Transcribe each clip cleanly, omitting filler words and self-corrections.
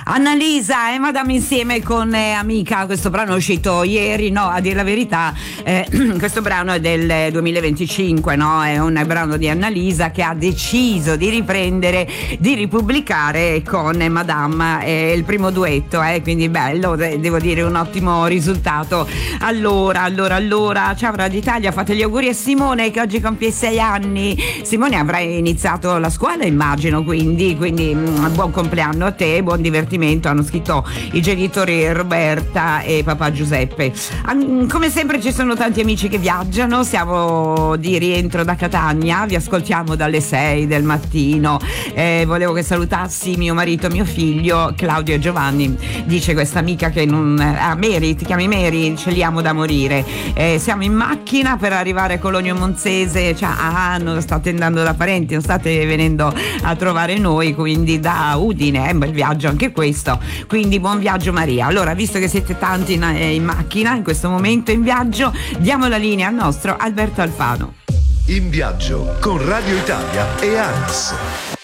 Annalisa e Madame insieme con Amica. Questo brano è uscito ieri, no, a dire la verità, questo brano è del 2025, no? È un brano di Annalisa che ha deciso di riprendere, di ripubblicare con Madame, il primo duetto, quindi bello, devo dire un ottimo risultato. Allora, ciao Radio Italia, fate gli auguri a Simone che oggi compie 6 anni. Simone avrà iniziato la scuola, immagino, quindi buon compleanno a te, buon divertimento, hanno scritto i genitori Roberta e papà Giuseppe. Come sempre ci sono tanti amici che viaggiano, siamo di rientro da Catania, vi ascoltiamo dalle 6 del mattino. Volevo che salutassi mio marito e mio figlio Claudio e Giovanni, dice questa amica che non... Mary, ti chiami Mary? Ce li amo da morire. Siamo in macchina per arrivare a Cologno Monzese, non state andando da parenti, non state venendo a trovare noi, quindi da Udine, è un bel viaggio anche questo, quindi buon viaggio Maria. Allora, visto che siete tanti in macchina in questo momento in viaggio, diamo la linea al nostro Alberto Alfano. In viaggio con Radio Italia e ANAS.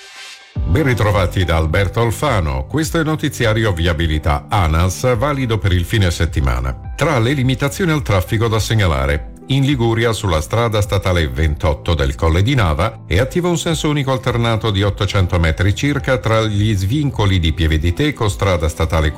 Ben ritrovati da Alberto Alfano, questo è il notiziario Viabilità ANAS, valido per il fine settimana. Tra le limitazioni al traffico da segnalare: in Liguria, sulla strada statale 28 del Colle di Nava, è attivo un senso unico alternato di 800 metri circa tra gli svincoli di Pieve di Teco, strada statale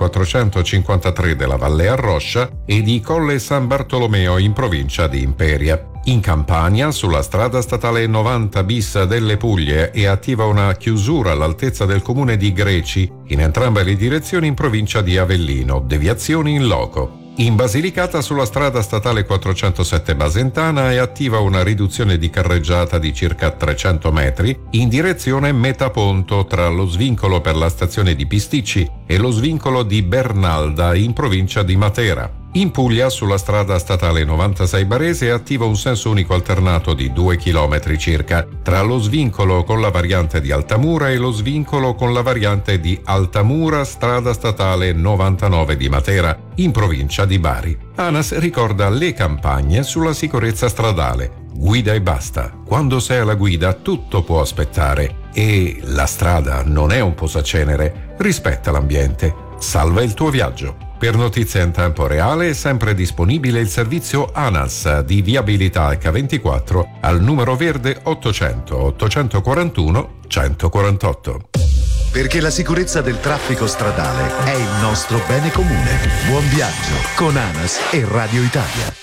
453 della Valle Arroscia, e di Colle San Bartolomeo in provincia di Imperia. In Campania, sulla strada statale 90 bis delle Puglie, è attiva una chiusura all'altezza del comune di Greci, in entrambe le direzioni in provincia di Avellino, deviazioni in loco. In Basilicata, sulla strada statale 407 Basentana, è attiva una riduzione di carreggiata di circa 300 metri in direzione Metaponto tra lo svincolo per la stazione di Pisticci e lo svincolo di Bernalda in provincia di Matera. In Puglia, sulla strada statale 96 Barese, è attivo un senso unico alternato di 2 km circa tra lo svincolo con la variante di Altamura e lo svincolo con la variante di Altamura, strada statale 99 di Matera, in provincia di Bari. ANAS ricorda le campagne sulla sicurezza stradale. Guida e basta. Quando sei alla guida tutto può aspettare e la strada non è un posacenere. Rispetta l'ambiente. Salva il tuo viaggio. Per notizie in tempo reale è sempre disponibile il servizio ANAS di viabilità H24 al numero verde 800 841 148. Perché la sicurezza del traffico stradale è il nostro bene comune. Buon viaggio con ANAS e Radio Italia.